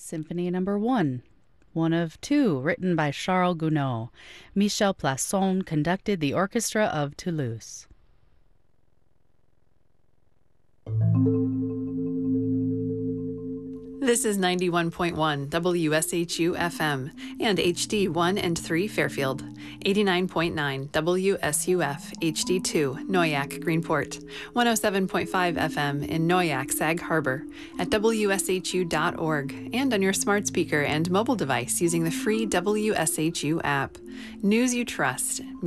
Symphony Number 1, one of two, written by Charles Gounod. Michel Plasson conducted the Orchestra of Toulouse. This is 91.1 WSHU FM and HD 1 and 3 Fairfield, 89.9 WSUF HD 2 Noyak Greenport, 107.5 FM in Noyak Sag Harbor, at WSHU.org, and on your smart speaker and mobile device using the free WSHU app. News you trust.